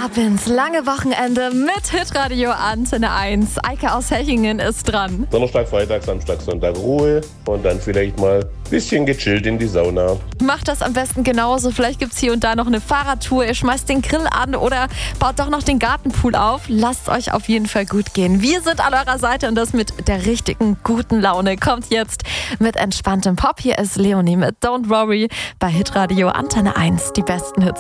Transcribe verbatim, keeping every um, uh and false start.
Ab ins lange Wochenende mit Hitradio Antenne eins. Eike aus Hechingen ist dran. Donnerstag, Freitag, Samstag, Sonntag Ruhe und dann vielleicht mal ein bisschen gechillt in die Sauna. Macht das am besten genauso. Vielleicht gibt es hier und da noch eine Fahrradtour. Ihr schmeißt den Grill an oder baut doch noch den Gartenpool auf. Lasst euch auf jeden Fall gut gehen. Wir sind an eurer Seite und das mit der richtigen guten Laune. Kommt jetzt mit entspanntem Pop. Hier ist Leonie mit Don't Worry bei Hitradio Antenne eins. Die besten Hits.